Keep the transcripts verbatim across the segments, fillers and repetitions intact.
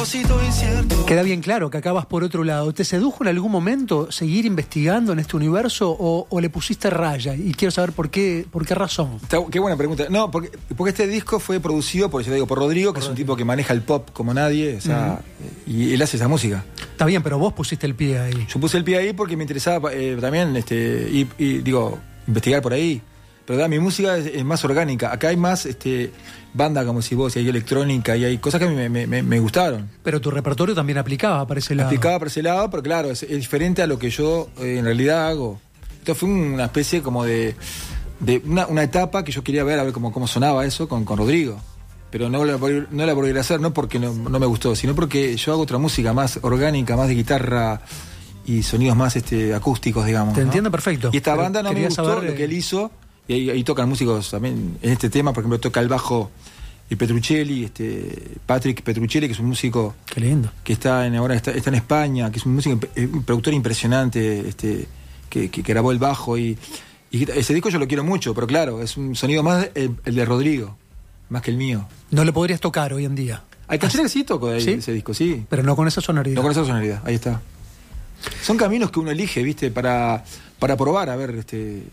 Queda bien claro que acá vas por otro lado. ¿Te sedujo en algún momento seguir investigando en este universo o, o le pusiste raya? Y quiero saber por qué, por qué razón. Está, qué buena pregunta. No, porque, porque este disco fue producido por, yo digo, por Rodrigo, que por es un Rodrigo. tipo que maneja el pop como nadie, o sea, uh-huh. y él hace esa música. Está bien, pero vos pusiste el pie ahí. Yo puse el pie ahí porque me interesaba eh, también, este, y, y digo, investigar por ahí. Pero ¿verdad? Mi música es, es más orgánica. Acá hay más este, banda, como si vos, y hay electrónica, y hay cosas que a mí me, me, me gustaron. Pero tu repertorio también aplicaba para ese lado. Aplicaba para ese lado, pero claro, es, es diferente a lo que yo eh, en realidad hago. Esto fue una especie como de, de una, una etapa que yo quería ver, a ver cómo, cómo sonaba eso con, con Rodrigo. Pero no la, no la volví a hacer, no porque no, no me gustó, sino porque yo hago otra música más orgánica, más de guitarra y sonidos más este, acústicos, digamos. Te ¿no? entiendo perfecto. Y esta banda no me gustó saber, lo que él hizo. Y ahí, ahí tocan músicos también en este tema, por ejemplo, toca el bajo el Petruccelli, este Patrick Petruccelli, que es un músico Qué lindo. que está en, ahora está, está en España, que es un músico, un productor impresionante, este que, que, que grabó el bajo y, y ese disco yo lo quiero mucho, pero claro, es un sonido más el, el de Rodrigo, más que el mío. No le podrías tocar hoy en día. Hay canciones que sí toco de ahí, ¿sí? Ese disco, sí. Pero no con esa sonoridad. No con esa sonoridad, ahí está. Son caminos que uno elige, ¿viste? Para, para probar, a ver, este...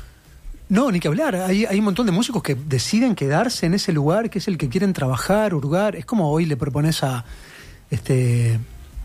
No, ni que hablar. Hay, hay un montón de músicos que deciden quedarse en ese lugar, que es el que quieren trabajar, hurgar. Es como hoy le propones a este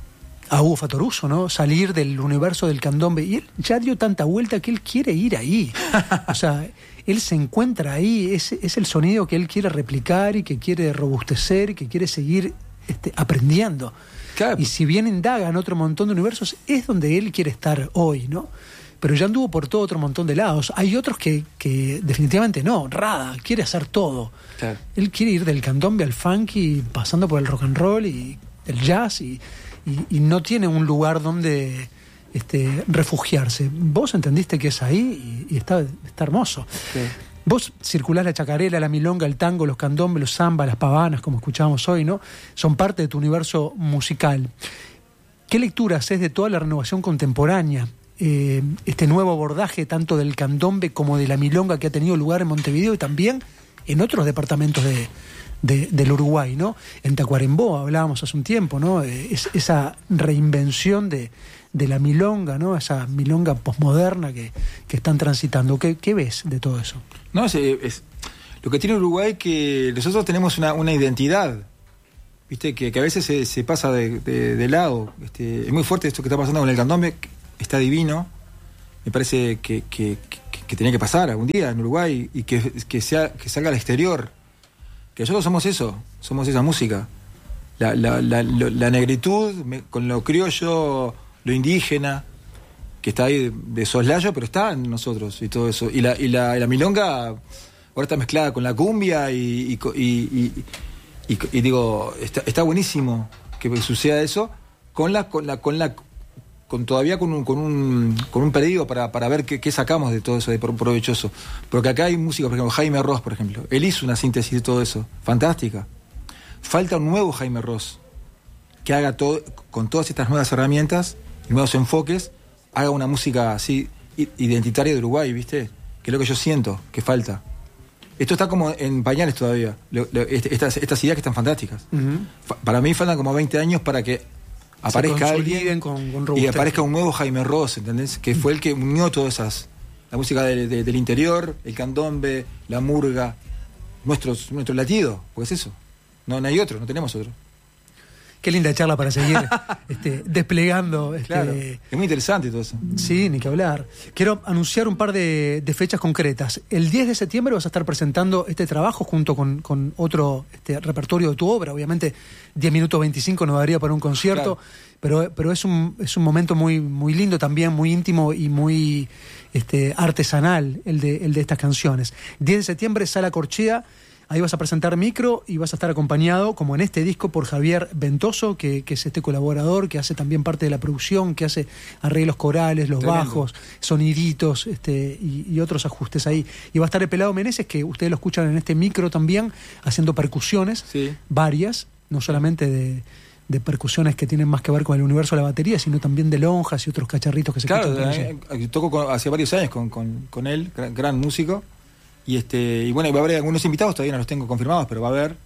a Hugo Fatoruso, ¿no? Salir del universo del candombe. Y él ya dio tanta vuelta que él quiere ir ahí. O sea, él se encuentra ahí. Es, es el sonido que él quiere replicar y que quiere robustecer y que quiere seguir este, aprendiendo. Claro. Y si bien indaga en otro montón de universos, es donde él quiere estar hoy, ¿no? Pero ya anduvo por todo otro montón de lados. Hay otros que, que definitivamente no. Rada quiere hacer todo. Claro. Él quiere ir del candombe al funky, pasando por el rock and roll y el jazz, y, y, y no tiene un lugar donde este, refugiarse. Vos entendiste que es ahí y, y está, está hermoso. Sí. Vos circulás la chacarera, la milonga, el tango, los candombes, los zambas, las pavanas, como escuchábamos hoy, ¿no? Son parte de tu universo musical. ¿Qué lectura haces de toda la renovación contemporánea? Eh, este nuevo abordaje tanto del candombe como de la milonga que ha tenido lugar en Montevideo y también en otros departamentos de, de, del Uruguay, ¿no? En Tacuarembó hablábamos hace un tiempo, ¿no? Eh, es, esa reinvención de, de la milonga, ¿no? Esa milonga posmoderna que, que están transitando. ¿Qué, qué ves de todo eso? No, es, es lo que tiene Uruguay, que nosotros tenemos una, una identidad, viste, que, que a veces se, se pasa de, de, de lado. Este, es muy fuerte esto que está pasando con el candombe. Está divino, me parece que, que, que, que tenía que pasar algún día en Uruguay y que, que, sea, que salga al exterior, que nosotros somos eso, somos esa música, la, la, la, la negritud con lo criollo, lo indígena, que está ahí de, de soslayo, pero está en nosotros y todo eso, y la, y la, y la milonga ahora está mezclada con la cumbia y, y, y, y, y, y digo, está, está buenísimo que suceda eso con la, con la, con la con todavía con un con un con un pedido para, para ver qué, qué sacamos de todo eso de provechoso, porque acá hay músicos, por ejemplo Jaime Ross, por ejemplo, él hizo una síntesis de todo eso fantástica. Falta un nuevo Jaime Ross que haga todo con todas estas nuevas herramientas y nuevos enfoques, haga una música así identitaria de Uruguay, ¿viste? Que es lo que yo siento que falta. Esto está como en pañales todavía, lo, lo, estas, estas ideas que están fantásticas. Uh-huh. Para mí faltan como veinte años para que aparezca alguien con, con y aparezca un nuevo Jaime Ross, ¿entendés? Que fue el que unió todas esas, la música de, de, del interior, el candombe, la murga, nuestros, nuestro latido, pues es eso. No, no hay otro, no tenemos otro. Qué linda charla para seguir este, desplegando. Este, claro, es muy interesante todo eso. Sí, ni que hablar. Quiero anunciar un par de, de fechas concretas. El diez de septiembre vas a estar presentando este trabajo junto con, con otro este, repertorio de tu obra. Obviamente diez minutos veinticinco no daría para un concierto, claro. pero, pero es un, es un momento muy, muy lindo también, muy íntimo y muy este, artesanal el de, el de estas canciones. diez de septiembre, Sala Corchea. Ahí vas a presentar micro y vas a estar acompañado, como en este disco, por Javier Ventoso, que, que es este colaborador, que hace también parte de la producción, que hace arreglos corales, los Tremendo. bajos, soniditos este, y, y otros ajustes ahí. Y va a estar el Pelado Meneses, que ustedes lo escuchan en este micro también, haciendo percusiones, sí. varias, no solamente de, de percusiones que tienen más que ver con el universo de la batería, sino también de lonjas y otros cacharritos que se claro, escuchan. Claro, toco con, hace varios años con, con, con él, gran, gran músico. Y este y bueno, va a haber algunos invitados, todavía no los tengo confirmados, pero va a haber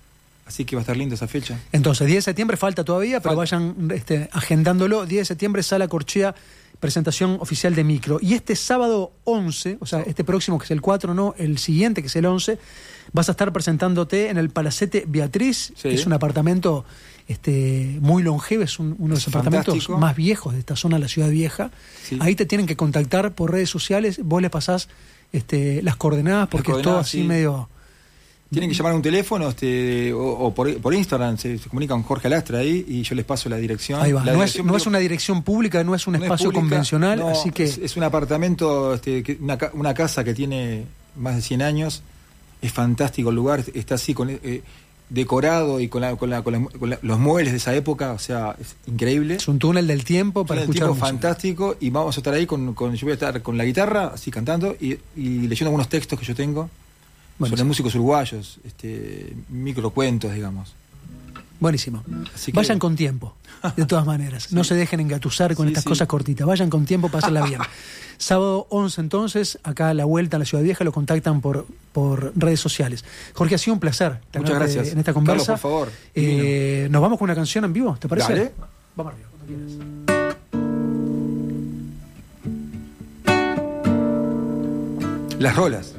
Así que va a estar lindo esa fecha. Entonces, diez de septiembre falta todavía, pero Falta. vayan este, agendándolo. diez de septiembre, Sala Corchea, presentación oficial de Micro. Y este sábado once, o sea, este próximo que es el cuatro, no, el siguiente que es el once, vas a estar presentándote en el Palacete Beatriz, Sí. que es un apartamento este, muy longevo, es un- uno de los Es apartamentos fantástico. más viejos de esta zona de la Ciudad Vieja. Sí. Ahí te tienen que contactar por redes sociales, vos les pasás este, las coordenadas, porque es todo coordenadas, así sí. medio... Tienen que llamar a un teléfono este, o, o por, por Instagram, se, se comunican con Jorge Alastra ahí y yo les paso la dirección. Ahí va, La no es, dirección, no digo, es una dirección pública, no es un no es espacio pública, convencional, no, así que... Es, es un apartamento, este, que- una, ca- una casa que tiene más de cien años, es fantástico el lugar, está así con eh, decorado y con, la, con, la, con, la- con la- los muebles de esa época, o sea, es increíble. Es un túnel del tiempo para Es un escuchar tipo música. fantástico y vamos a estar ahí con, con yo voy a estar con la guitarra, así cantando y, y leyendo algunos textos que yo tengo. Buenísimo. Sobre músicos uruguayos, este, microcuentos, digamos. Buenísimo. Así que- Vayan con tiempo, de todas maneras. No se dejen engatusar con Sí, estas sí. cosas cortitas. Vayan con tiempo, pásenla bien. Sábado once entonces, acá a la vuelta en la Ciudad Vieja, lo contactan por, por redes sociales. Jorge, ha sido un placer Muchas tenerte gracias. en esta conversa. Carlos, por favor. Eh, Nos vamos con una canción en vivo, ¿te parece? Dale. Vamos arriba, cuando quieras. Las rolas.